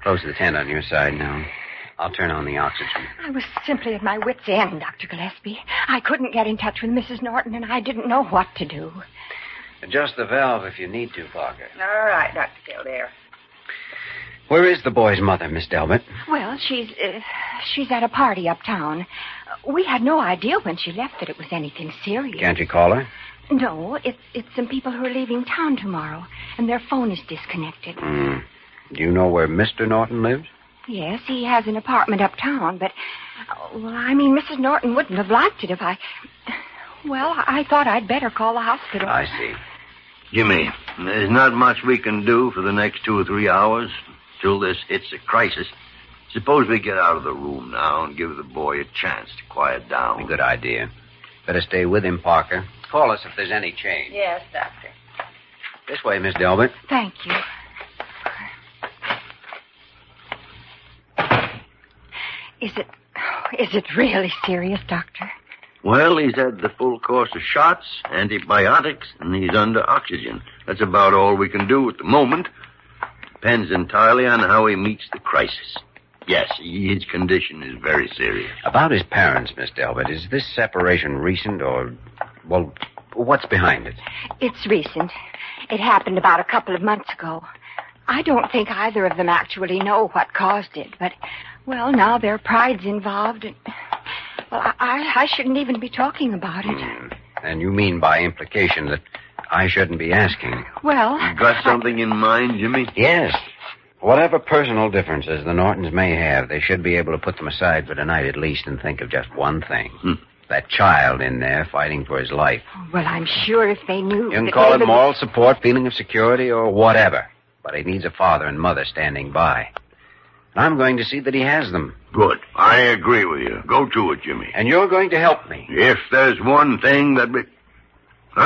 Close the tent on your side now. I'll turn on the oxygen. I was simply at my wit's end, Dr. Gillespie. I couldn't get in touch with Mrs. Norton, and I didn't know what to do. Adjust the valve if you need to, Parker. All right, Dr. Kildare. Where is the boy's mother, Miss Delbert? Well, she's at a party uptown. We had no idea when she left that it was anything serious. Can't you call her? No, it's some people who are leaving town tomorrow, and their phone is disconnected. Do you know where Mr. Norton lives? Yes, he has an apartment uptown, but, Mrs. Norton wouldn't have liked it if I... Well, I thought I'd better call the hospital. I see. Jimmy, there's not much we can do for the next 2 or 3 hours till this hits a crisis. Suppose we get out of the room now and give the boy a chance to quiet down. A good idea. Better stay with him, Parker. Call us if there's any change. Yes, Doctor. This way, Miss Delbert. Thank you. Is it really serious, Doctor? Well, he's had the full course of shots, antibiotics, and he's under oxygen. That's about all we can do at the moment. Depends entirely on how he meets the crisis. Yes, his condition is very serious. About his parents, Miss Delbert, is this separation recent or, well, what's behind it? It's recent. It happened about a couple of months ago. I don't think either of them actually know what caused it, but, well, now their pride's involved, and, well, I shouldn't even be talking about it. And you mean by implication that I shouldn't be asking? Well... You got something in mind, Jimmy? Yes. Whatever personal differences the Nortons may have, they should be able to put them aside for tonight at least and think of just one thing. That child in there fighting for his life. Well, I'm sure if they knew... You can call it moral support, feeling of security, or whatever. But he needs a father and mother standing by. And I'm going to see that he has them. Good. I agree with you. Go to it, Jimmy. And you're going to help me. If there's one thing that we...